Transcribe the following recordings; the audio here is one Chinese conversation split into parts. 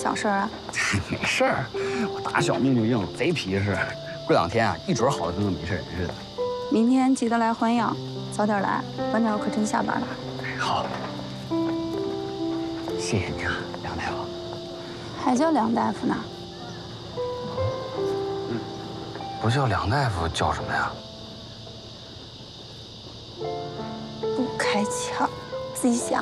小事啊？ 没事儿，我打小命就硬，贼皮实。过2天啊，一准好的跟个没事人似的。 明天记得来还药，早点来，晚点我可真下班了。 好，谢谢你啊，梁大夫。 还叫梁大夫呢？ 不叫梁大夫，叫什么呀？ 不开窍，自己想。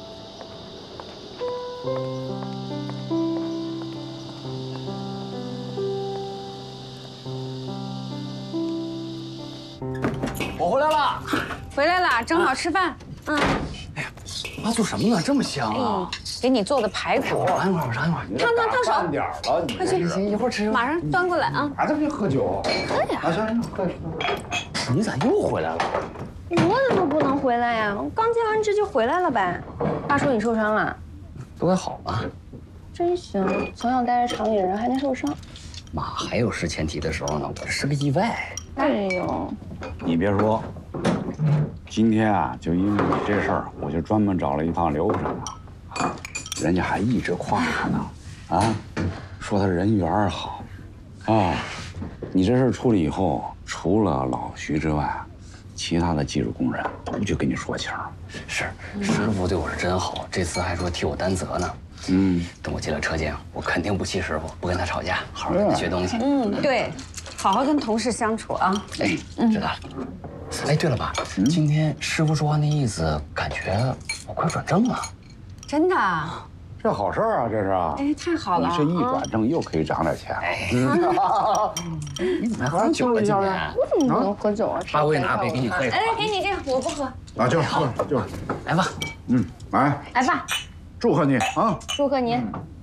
我回来了。 回来了，正好吃饭。 妈做什么呢？这么香啊！ 给你做的排骨， 我尝一块，我尝一块。 烫手， 慢点了，你快去， 行，一会儿吃。 马上端过来啊！ 还在这喝酒？ 可以啊。 啊，行，喝。 你咋又回来了？ 我怎么不能回来呀？我刚接完职就回来了呗。爸说你受伤了， 都快好了。 真行，从小待着厂里人还能受伤？ 妈还有失前提的时候呢，我这是个意外。 哎呦， 你别说，今天啊，就因为你这事儿，我就专门找了一趟刘科长，人家还一直夸他呢，啊，说他人缘好，啊，你这事儿处理以后，除了老徐之外，其他的技术工人都去跟你说情。 是，师傅对我是真好，这次还说替我担责呢。等我进了车间，我肯定不气师傅，不跟他吵架，好好跟他学东西。 对，好好跟同事相处啊。 哎，知道了。哎，对了爸，今天师傅说话那意思，感觉我快转正了。 真的？ 这好事儿啊，这是啊！ 哎，太好了！ 你这一转正又可以涨点钱。 哎，你怎么还喝酒了？今天我怎么不能喝酒啊？ 爸，我也拿杯给你喝一口。 哎，给你这个，我不喝。 啊，就是， 来吧。 来， 来吧， 祝贺你啊！ 祝贺您。